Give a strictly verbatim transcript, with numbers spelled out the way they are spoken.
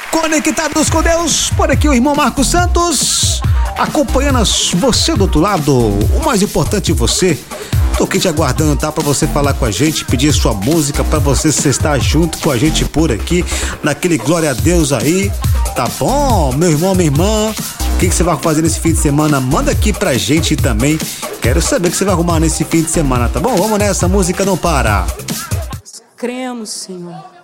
Conectados com Deus, por aqui o irmão Marcos Santos, acompanhando você do outro lado, o mais importante você. Tô aqui te aguardando, tá? Pra você falar com a gente, pedir sua música, pra você estar junto com a gente por aqui, naquele glória a Deus aí, tá bom? Meu irmão, minha irmã, o que, que você vai fazer nesse fim de semana? Manda aqui pra gente também, quero saber o que você vai arrumar nesse fim de semana, tá bom? Vamos nessa, música não para. Cremos, Senhor.